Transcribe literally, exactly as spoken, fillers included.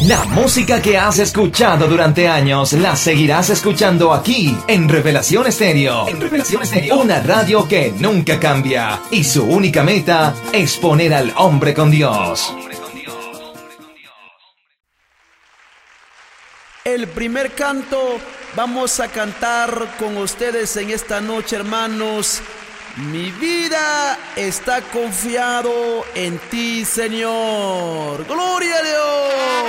La música que has escuchado durante años la seguirás escuchando aquí en Revelación Estéreo. En Revelación Estéreo. Una radio que nunca cambia y su única meta es poner al hombre con Dios. El primer canto vamos a cantar con ustedes en esta noche, hermanos. Mi vida está confiado en ti, Señor. ¡Gloria a Dios!